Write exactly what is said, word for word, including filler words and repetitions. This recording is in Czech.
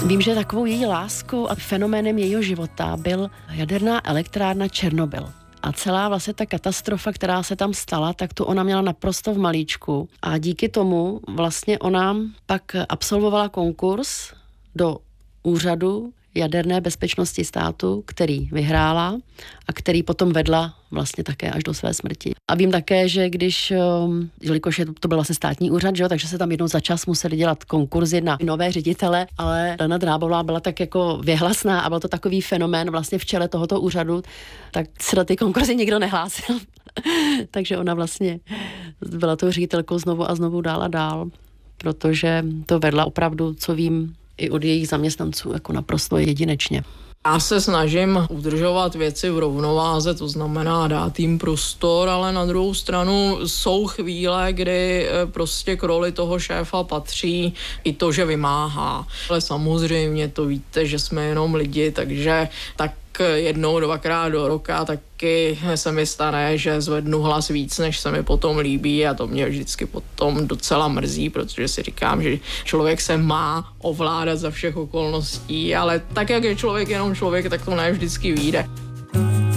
Vím, že takovou její láskou a fenoménem jejího života byl jaderná elektrárna Černobyl. A celá vlastně ta katastrofa, která se tam stala, tak tu ona měla naprosto v malíčku. A díky tomu vlastně ona pak absolvovala konkurs do úřadu jaderné bezpečnosti státu, který vyhrála a který potom vedla vlastně také až do své smrti. A vím také, že když, jelikož to byl vlastně státní úřad, že jo, takže se tam jednou za čas museli dělat konkurzy na nové ředitele, ale Dana Drábová byla tak jako věhlasná a byl to takový fenomén vlastně v čele tohoto úřadu, tak se na ty konkurzy nikdo nehlásil. Takže ona vlastně byla tou ředitelkou znovu a znovu dál a dál, protože to vedla opravdu, co vím, i od jejich zaměstnanců jako naprosto jedinečně. Já se snažím udržovat věci v rovnováze, to znamená dát jim prostor, ale na druhou stranu jsou chvíle, kdy prostě k roli toho šéfa patří i to, že vymáhá. Ale samozřejmě to víte, že jsme jenom lidi, takže tak jednou, dvakrát do roka taky se mi stane, že zvednu hlas víc, než se mi potom líbí a to mě vždycky potom docela mrzí, protože si říkám, že člověk se má ovládat za všech okolností, ale tak, jak je člověk jenom člověk, tak to ne vždycky vyjde.